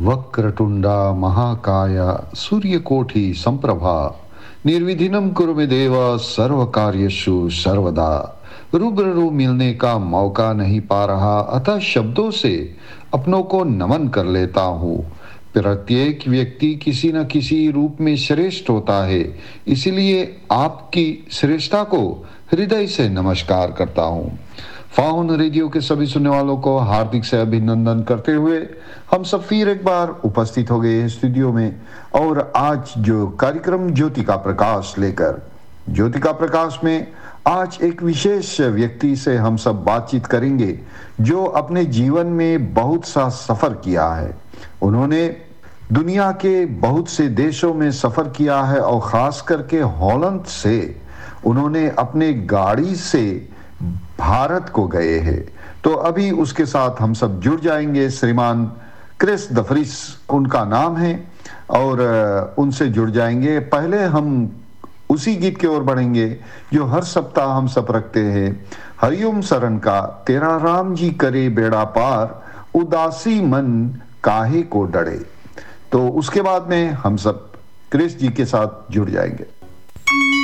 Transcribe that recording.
वक्रतुंडा महाकाय सूर्यकोटि संप्रभा निर्विघ्नं कुरु मे देव सर्व कार्येषु सर्वदा। रूबरू मिलने का मौका नहीं पा रहा, अतः शब्दों से अपनों को नमन कर लेता हूँ। प्रत्येक व्यक्ति किसी न किसी रूप में श्रेष्ठ होता है, इसलिए आपकी श्रेष्ठता को हृदय से नमस्कार करता हूँ। फाउन रेडियो के सभी सुनने वालों को हार्दिक से अभिनंदन करते हुए हम सब फिर एक बार उपस्थित हो गए हैं स्टूडियो में, और आज जो कार्यक्रम ज्योति का प्रकाश लेकर, ज्योति का प्रकाश में आज एक विशेष व्यक्ति से हम सब बातचीत करेंगे जो अपने जीवन में बहुत सा सफर किया है। उन्होंने दुनिया के बहुत से देशों में सफर किया है और खास करके हॉलैंड से उन्होंने अपने गाड़ी से भारत को गए हैं। तो अभी उसके साथ हम सब जुड़ जाएंगे। श्रीमान क्रिस द फ्रीस उनका नाम है, और उनसे जुड़ जाएंगे। पहले हम उसी गीत की ओर बढ़ेंगे जो हर सप्ताह हम सब रखते हैं, हरिओम शरण का, तेरा राम जी करे बेड़ा पार, उदासी मन काहे को डरे। तो उसके बाद में हम सब क्रिस जी के साथ जुड़ जाएंगे।